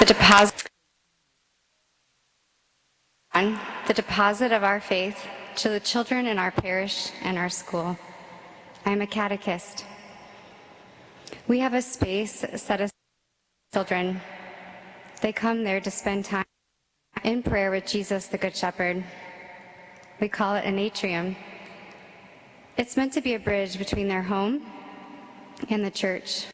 the deposit of our faith to the children in our parish and our school. I am a catechist. We have a space set aside for children. They come there to spend time in prayer with Jesus, the Good Shepherd. We call it an atrium. It's meant to be a bridge between their home and the church.